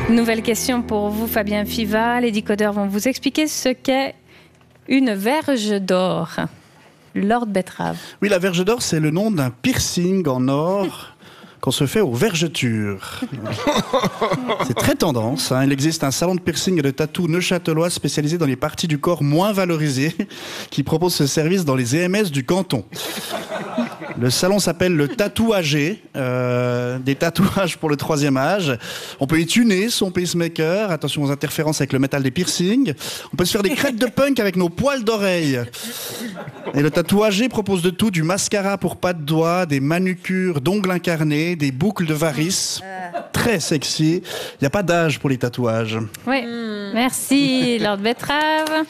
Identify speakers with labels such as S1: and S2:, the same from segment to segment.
S1: Nouvelle question pour vous, Fabien Fiva. Les décodeurs vont vous expliquer ce qu'est une verge d'or. Lord Betrave.
S2: Oui, la verge d'or, c'est le nom d'un piercing en or qu'on se fait aux vergetures. C'est très tendance. Il existe un salon de piercing et de tatou neuchâtelois spécialisé dans les parties du corps moins valorisées qui propose ce service dans les EMS du canton. Le salon s'appelle le Tatouagé, des tatouages pour le 3e âge. On peut y tuner son pacemaker, attention aux interférences avec le métal des piercings. On peut se faire des crêtes de punk avec nos poils d'oreille. Et le Tatouagé propose de tout, du mascara pour pas de doigts, des manucures d'ongles incarnés, des boucles de varices. Très sexy. Il n'y a pas d'âge pour les tatouages.
S1: Oui, merci Lord Betrave.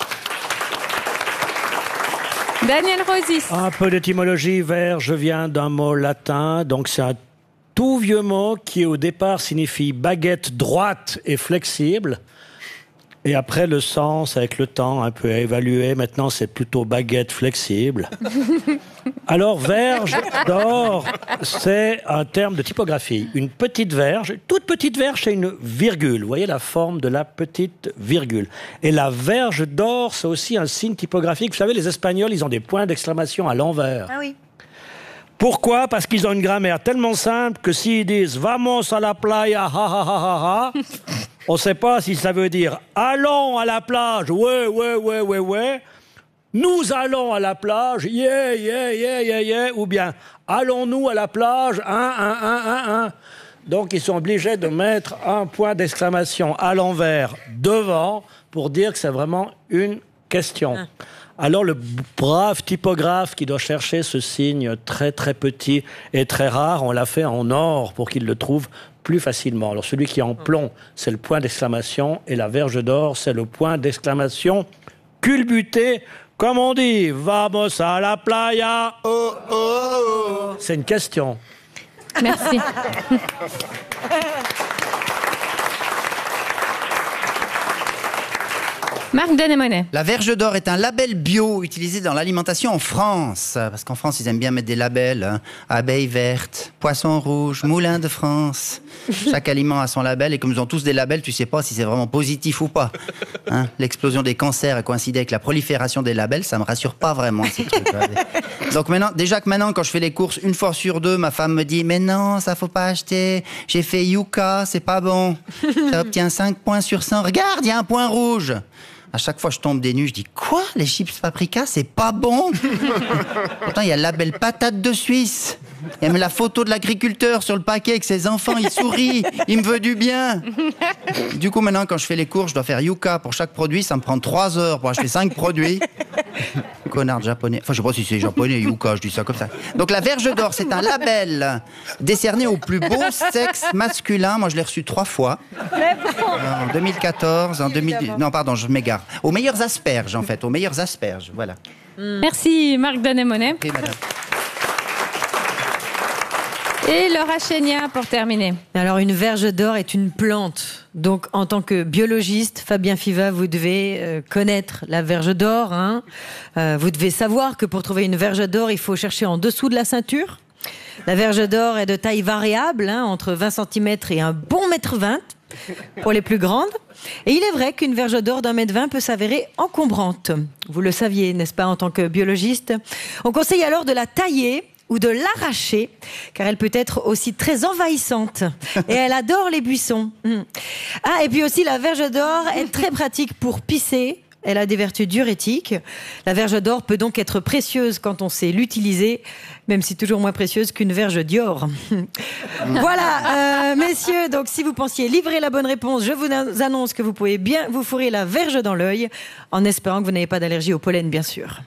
S1: Daniel Rosis.
S3: Un peu d'étymologie. Verge vient d'un mot latin, donc c'est un tout vieux mot qui au départ signifie baguette droite et flexible. Et après le sens, avec le temps, un peu évalué, maintenant c'est plutôt baguette flexible. Alors verge d'or, c'est un terme de typographie. Une petite verge, toute petite verge, c'est une virgule. Vous voyez la forme de la petite virgule. Et la verge d'or, c'est aussi un signe typographique. Vous savez, les Espagnols, ils ont des points d'exclamation à l'envers.
S4: Ah oui.
S3: Pourquoi ? Parce qu'ils ont une grammaire tellement simple que s'ils disent « Vamos a la playa, ha ha ha ha ha », on ne sait pas si ça veut dire « Allons à la plage, ouais ». Nous allons à la plage, yeah, ou bien allons-nous à la plage, Donc ils sont obligés de mettre un point d'exclamation à l'envers devant pour dire que c'est vraiment une question. Alors le brave typographe qui doit chercher ce signe très très petit et très rare, on l'a fait en or pour qu'il le trouve plus facilement. Alors celui qui est en plomb, c'est le point d'exclamation, et la verge d'or, c'est le point d'exclamation culbuté. Comme on dit, vamos a la playa. Oh, oh, oh. C'est une question.
S1: Merci. Marc Denemonet.
S5: La verge d'or est un label bio utilisé dans l'alimentation en France. Parce qu'en France, ils aiment bien mettre des labels. Abeille verte, poisson rouge, moulin de France. Chaque aliment a son label. Et comme ils ont tous des labels, tu sais pas si c'est vraiment positif ou pas. L'explosion des cancers a coïncidé avec la prolifération des labels. Ça me rassure pas vraiment, ces trucs. Donc maintenant, quand je fais les courses, 1 fois sur 2, ma femme me dit « Mais non, ça faut pas acheter. J'ai fait Yuka, c'est pas bon. Ça obtient 5 points sur 100. Regarde, il y a un point rouge. » À chaque fois, je tombe des nues, je dis « Quoi ? Les chips paprika, c'est pas bon ?» Pourtant, il y a le label patate de Suisse. Il y a même la photo de l'agriculteur sur le paquet avec ses enfants, il sourit, il me veut du bien. Du coup, maintenant, quand je fais les courses, je dois faire Yuka pour chaque produit. Ça me prend 3 heures pour acheter 5 produits. Connard japonais. Enfin, je sais pas si c'est japonais, Yuka, je dis ça comme ça. Donc, la verge d'or, c'est un label décerné au plus beau sexe masculin. Moi, je l'ai reçu 3 fois. En 2014, en 2010. Non, pardon, je m'égare. Aux meilleures asperges, en fait. Aux meilleures asperges, voilà.
S1: Merci, Marc Denemonet.
S5: Oui, madame.
S1: Et Laura Chénia pour terminer.
S4: Alors, une verge d'or est une plante. Donc, en tant que biologiste, Fabien Fiva, vous devez connaître la verge d'or. Vous devez savoir que pour trouver une verge d'or, il faut chercher en dessous de la ceinture. La verge d'or est de taille variable, entre 20 cm et un bon 1,20 m pour les plus grandes. Et il est vrai qu'une verge d'or d'1,20 m peut s'avérer encombrante. Vous le saviez, n'est-ce pas, en tant que biologiste ? On conseille alors de la tailler ou de l'arracher, car elle peut être aussi très envahissante. Et elle adore les buissons. Et puis aussi, la verge d'or est très pratique pour pisser. Elle a des vertus diurétiques. La verge d'or peut donc être précieuse quand on sait l'utiliser, même si toujours moins précieuse qu'une verge Dior. Voilà, messieurs, donc si vous pensiez livrer la bonne réponse, je vous annonce que vous pouvez bien vous fourrer la verge dans l'œil, en espérant que vous n'avez pas d'allergie au pollen, bien sûr.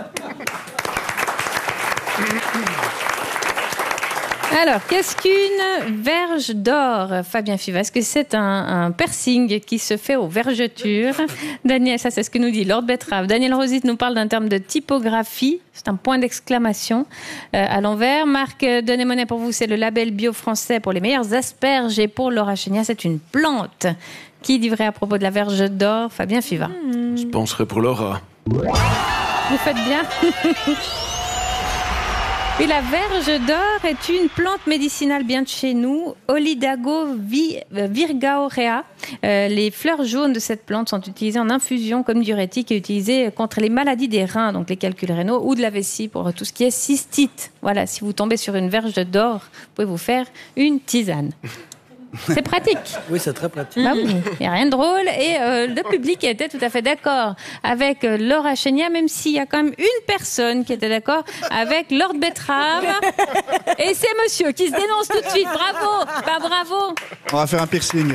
S1: Alors, qu'est-ce qu'une verge d'or, Fabien Fiva? Est-ce que c'est un piercing qui se fait aux vergetures? Daniel, ça c'est ce que nous dit Lord Betrave. Daniel Rosit nous parle d'un terme de typographie. C'est un point d'exclamation à l'envers. Marc Denemonet, pour vous, c'est le label bio français pour les meilleures asperges. Et pour Laura Chénia, c'est une plante. Qui dit vrai à propos de la verge d'or? Fabien Fiva.
S6: Je penserais pour Laura.
S1: Vous faites bien. Et la verge d'or est une plante médicinale bien de chez nous, Olidago virgaorea. Les fleurs jaunes de cette plante sont utilisées en infusion comme diurétique et utilisées contre les maladies des reins, donc les calculs rénaux, ou de la vessie pour tout ce qui est cystite. Voilà, si vous tombez sur une verge d'or, vous pouvez vous faire une tisane. C'est pratique.
S3: Oui, c'est très pratique.
S1: Bah oui, il n'y a rien de drôle. Et le public était tout à fait d'accord avec Laura Chénia, même s'il y a quand même une personne qui était d'accord avec Lord Betrave. Et c'est monsieur qui se dénonce tout de suite. Bravo. Bah, bravo.
S2: On va faire un piercing.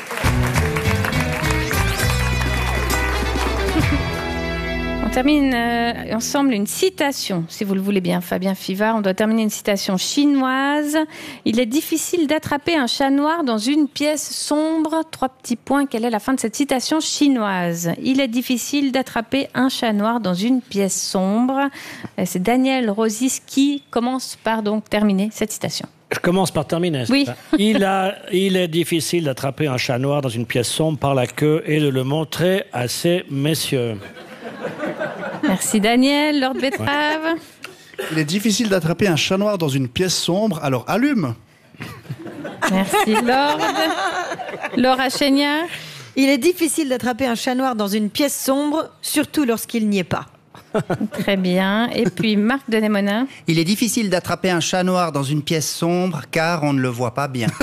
S1: On termine ensemble une citation, si vous le voulez bien, Fabien Fivard. On doit terminer une citation chinoise. Il est difficile d'attraper un chat noir dans une pièce sombre. 3 petits points. Quelle est la fin de cette citation chinoise? Il est difficile d'attraper un chat noir dans une pièce sombre. C'est Daniel Rosis qui commence par donc terminer cette citation.
S3: Je commence par terminer.
S1: Oui.
S3: Il est difficile d'attraper un chat noir dans une pièce sombre par la queue et de le montrer à ces messieurs.
S1: Merci Daniel. Lord Betrave.
S2: Il est difficile d'attraper un chat noir dans une pièce sombre, alors allume.
S1: Merci Lord. Laura Chénia.
S4: Il est difficile d'attraper un chat noir dans une pièce sombre, surtout lorsqu'il n'y est pas.
S1: Très bien. Et puis Marc Denemonin.
S5: Il est difficile d'attraper un chat noir dans une pièce sombre car on ne le voit pas bien.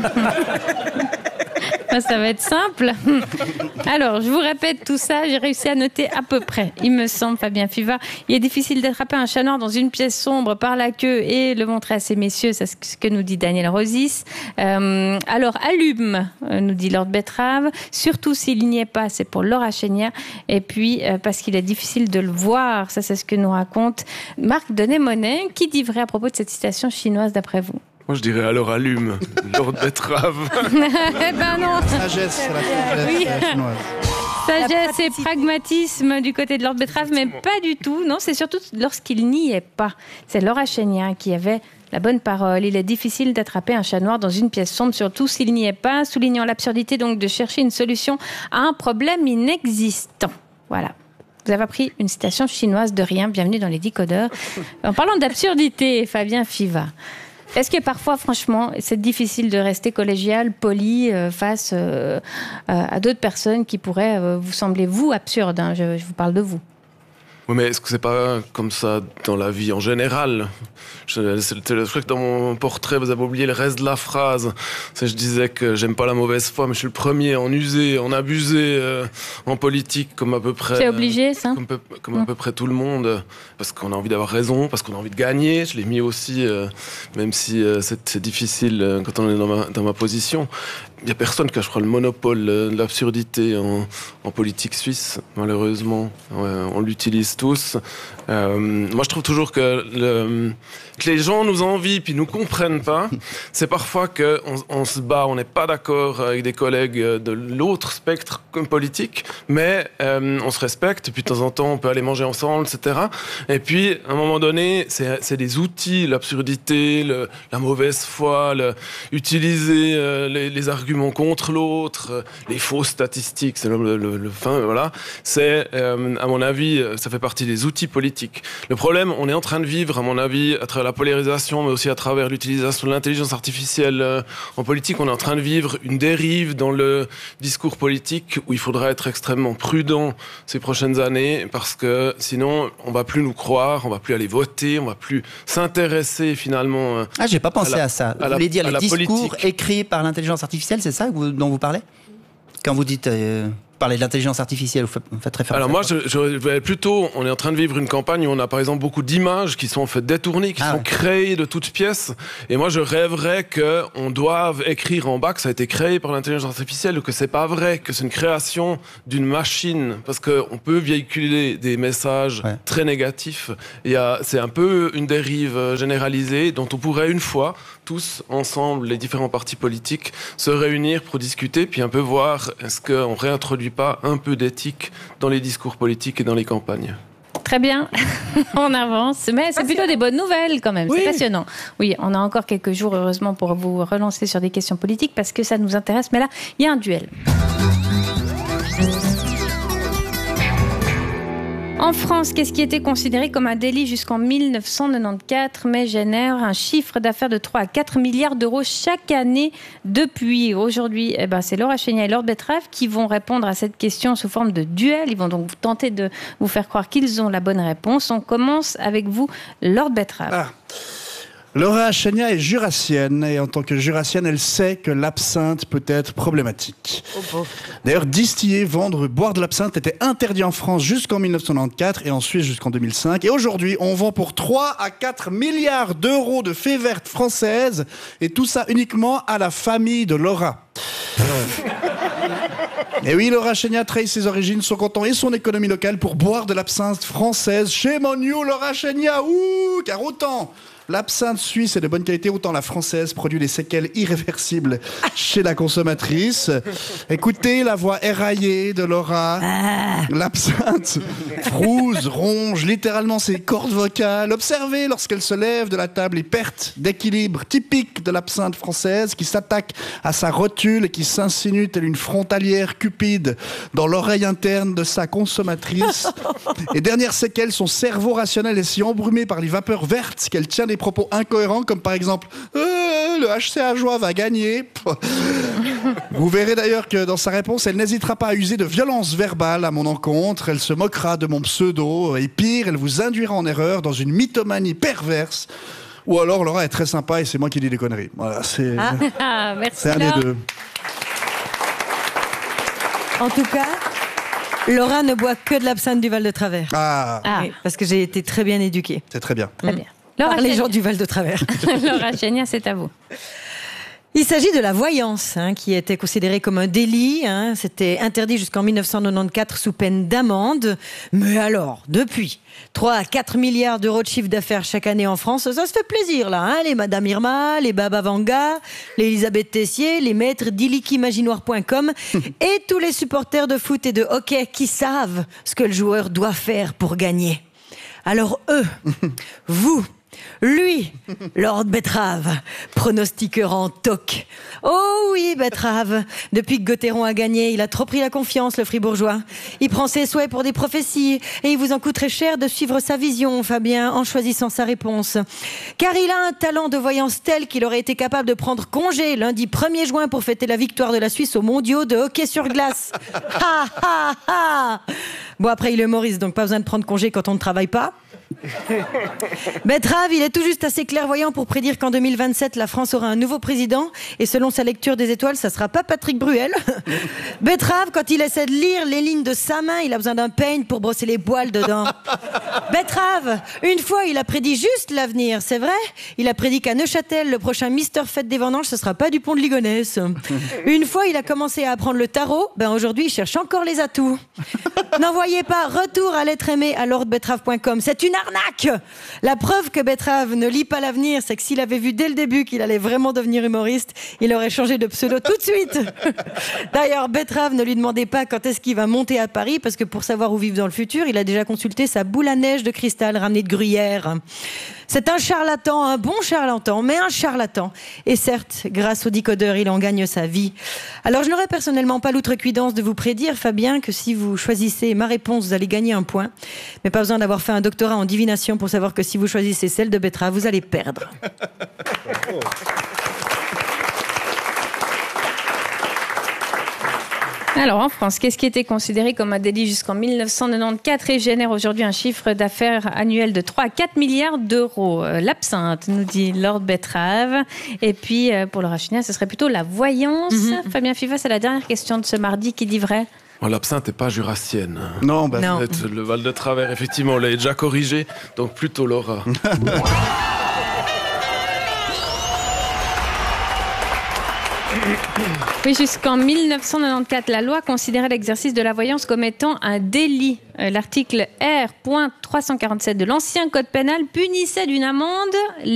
S1: Ça va être simple. Alors, je vous répète tout ça. J'ai réussi à noter à peu près. Il me semble, Fabien Fivard, il est difficile d'attraper un chat noir dans une pièce sombre par la queue et le montrer à ces messieurs. C'est ce que nous dit Daniel Rosis. Alors, allume, nous dit Lord Betrave. Surtout s'il n'y est pas, c'est pour Laura Chénia. Et puis, parce qu'il est difficile de le voir. Ça, c'est ce que nous raconte Marc Denemonin. Qui dit vrai à propos de cette citation chinoise, d'après vous?
S6: Moi, je dirais alors allume, Lord Betrave.
S1: Eh ben non.
S2: Sagesse, la sagesse
S1: Oui.
S2: chinoise.
S1: Sagesse et pragmatisme du côté de Lord Betrave, mais pas du tout. Non, c'est surtout lorsqu'il n'y est pas. C'est Laura Chénia qui avait la bonne parole. Il est difficile d'attraper un chat noir dans une pièce sombre, surtout s'il n'y est pas, soulignant l'absurdité donc de chercher une solution à un problème inexistant. Voilà. Vous avez appris une citation chinoise de rien. Bienvenue dans les Décodeurs. En parlant d'absurdité, Fabien Fivard. Est-ce que parfois, franchement, c'est difficile de rester collégial, poli, face à d'autres personnes qui pourraient vous sembler, vous, absurdes, hein, je vous parle de vous.
S6: Oui, mais est-ce que c'est pas comme ça dans la vie en général? Je crois que dans mon portrait, vous avez oublié le reste de la phrase. Je disais que j'aime pas la mauvaise foi, mais je suis le premier à en user, en abuser en politique, comme à peu près.
S1: C'est obligé, ça?
S6: Comme à peu près tout le monde, parce qu'on a envie d'avoir raison, parce qu'on a envie de gagner. Je l'ai mis aussi, même si c'est difficile quand on est dans ma position. Il n'y a personne qui a, je crois, le monopole de l'absurdité en politique suisse, malheureusement. On l'utilise tous. Moi, je trouve toujours que les gens nous envient puis nous comprennent pas. C'est parfois qu'on se bat, on n'est pas d'accord avec des collègues de l'autre spectre politique, mais on se respecte. Et puis, de temps en temps, on peut aller manger ensemble, etc. Et puis, à un moment donné, c'est des outils, l'absurdité, la mauvaise foi, utiliser les arguments contre l'autre, les fausses statistiques, c'est le fin, voilà. C'est, à mon avis, ça fait partie des outils politiques. Le problème, on est en train de vivre, à mon avis, à travers la polarisation, mais aussi à travers l'utilisation de l'intelligence artificielle en politique, on est en train de vivre une dérive dans le discours politique où il faudra être extrêmement prudent ces prochaines années, parce que sinon, on va plus nous croire, on va plus aller voter, on va plus s'intéresser finalement.
S5: Ah, j'ai pas pensé à ça. Vous voulez dire les discours écrits par l'intelligence artificielle, c'est ça dont vous parlez? Quand vous dites parler de l'intelligence artificielle, vous faites référence. Alors
S6: moi, je plutôt, on est en train de vivre une campagne où on a par exemple beaucoup d'images qui sont en fait détournées, qui sont créées de toutes pièces. Et moi, je rêverais qu'on doive écrire en bas que ça a été créé par l'intelligence artificielle ou que c'est pas vrai, que c'est une création d'une machine, parce qu'on peut véhiculer des messages très négatifs. Et c'est un peu une dérive généralisée dont on pourrait une fois tous ensemble, les différents partis politiques, se réunir pour discuter, puis un peu voir est-ce qu'on réintroduit pas un peu d'éthique dans les discours politiques et dans les campagnes.
S1: Très bien, on avance, mais c'est plutôt des bonnes nouvelles quand même, c'est passionnant. Oui, on a encore quelques jours, heureusement, pour vous relancer sur des questions politiques, parce que ça nous intéresse, mais là, il y a un duel. En France, qu'est-ce qui était considéré comme un délit jusqu'en 1994, mais génère un chiffre d'affaires de 3 à 4 milliards d'euros chaque année depuis. Aujourd'hui, c'est Laura Chénier et Lord Betrave qui vont répondre à cette question sous forme de duel. Ils vont donc tenter de vous faire croire qu'ils ont la bonne réponse. On commence avec vous, Lord Betrave.
S2: Laura Chénier est jurassienne et en tant que jurassienne, elle sait que l'absinthe peut être problématique. D'ailleurs, distiller, vendre, boire de l'absinthe était interdit en France jusqu'en 1994 et en Suisse jusqu'en 2005. Et aujourd'hui, on vend pour 3 à 4 milliards d'euros de fées vertes françaises et tout ça uniquement à la famille de Laura. Et oui, Laura Chénier trahit ses origines, son canton et son économie locale pour boire de l'absinthe française. Shame on you, Laura Chénier. Car autant l'absinthe suisse est de bonne qualité, autant la française produit des séquelles irréversibles chez la consommatrice. Écoutez la voix éraillée de Laura. L'absinthe frouse, ronge littéralement ses cordes vocales. Observez lorsqu'elle se lève de la table les pertes d'équilibre typiques de l'absinthe française qui s'attaque à sa rotule et qui s'insinue telle une frontalière cupide dans l'oreille interne de sa consommatrice. Et dernière séquelle, son cerveau rationnel est si embrumé par les vapeurs vertes qu'elle tient des propos incohérents comme par exemple le HC Ajoie va gagner. Vous verrez d'ailleurs que dans sa réponse, elle n'hésitera pas à user de violence verbale à mon encontre. Elle se moquera de mon pseudo et pire, elle vous induira en erreur dans une mythomanie perverse. Ou alors Laura est très sympa et c'est moi qui dis des conneries. Voilà, c'est
S1: Merci,
S2: un des deux.
S4: En tout cas, Laura ne boit que de l'absinthe du Val de Travers.
S1: Oui,
S4: parce que j'ai été très bien éduquée.
S2: C'est très bien.
S1: Très bien.
S4: Par les gens du Val de Travers.
S1: Laura Chénier, c'est à vous.
S4: Il s'agit de la voyance, qui était considérée comme un délit. C'était interdit jusqu'en 1994 sous peine d'amende. Mais alors, depuis 3 à 4 milliards d'euros de chiffre d'affaires chaque année en France, ça se fait plaisir là. Les Madame Irma, les Baba Vanga, les Elisabeth Tessier, les maîtres d'illikimaginoire.com et tous les supporters de foot et de hockey qui savent ce que le joueur doit faire pour gagner. Alors eux, vous, lui, Lord Betrave, pronostiqueur en toc. Oh oui, Betrave. Depuis que Gauthieron a gagné, il a trop pris la confiance, le fribourgeois. Il prend ses souhaits pour des prophéties et il vous en coûterait cher de suivre sa vision, Fabien, en choisissant sa réponse. Car il a un talent de voyance tel qu'il aurait été capable de prendre congé lundi 1er juin pour fêter la victoire de la Suisse aux mondiaux de hockey sur glace. Ha ha ha. Bon, après, il est humoriste, donc pas besoin de prendre congé quand on ne travaille pas. Betrave, il est tout juste assez clairvoyant pour prédire qu'en 2027, la France aura un nouveau président et selon sa lecture des étoiles, ça sera pas Patrick Bruel. Betrave, quand il essaie de lire les lignes de sa main, il a besoin d'un peigne pour brosser les poils dedans. Betrave, une fois, il a prédit juste l'avenir, c'est vrai. Il a prédit qu'à Neuchâtel, le prochain Mister Fête des Vendanges, ce sera pas Dupont de Ligonnès. Une fois, il a commencé à apprendre le tarot, aujourd'hui, il cherche encore les atouts. N'envoyez pas retour à l'être aimé à lordbetrave.com, c'est une arnaque. La preuve que Betrave ne lit pas l'avenir, c'est que s'il avait vu dès le début qu'il allait vraiment devenir humoriste, il aurait changé de pseudo tout de suite. D'ailleurs, Betrave, ne lui demandez pas quand est-ce qu'il va monter à Paris, parce que pour savoir où vivre dans le futur, il a déjà consulté sa boule à neige de cristal ramenée de Gruyère. C'est un charlatan, un bon charlatan, mais un charlatan. Et certes, grâce au décodeur, il en gagne sa vie. Alors, je n'aurais personnellement pas l'outrecuidance de vous prédire, Fabien, que si vous choisissez ma réponse, vous allez gagner un point. Mais pas besoin d'avoir fait un doctorat en divination pour savoir que si vous choisissez celle de Betrave, vous allez perdre.
S1: Alors, en France, qu'est-ce qui était considéré comme un délit jusqu'en 1994 et génère aujourd'hui un chiffre d'affaires annuel de 3 à 4 milliards d'euros? L'absinthe, nous dit Lord Betrave. Et puis, pour Laura Chénier, ce serait plutôt la voyance. Fabien Fiva, c'est la dernière question de ce mardi qui dit vrai.
S6: L'absinthe n'est pas jurassienne.
S2: Non.
S6: Le Val de Travers, effectivement, on l'a déjà corrigé, donc plutôt Laura.
S1: Oui, jusqu'en 1994, la loi considérait l'exercice de la voyance comme étant un délit. L'article R.347 de l'ancien code pénal punissait d'une amende